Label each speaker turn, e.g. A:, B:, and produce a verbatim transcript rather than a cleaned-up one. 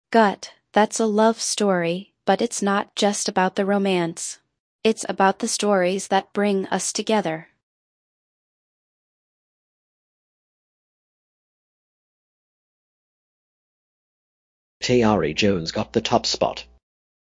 A: Gut, that's a love story, but it's not just about the romance. It's about the stories that bring us together.
B: Tayari Jones got the top spot.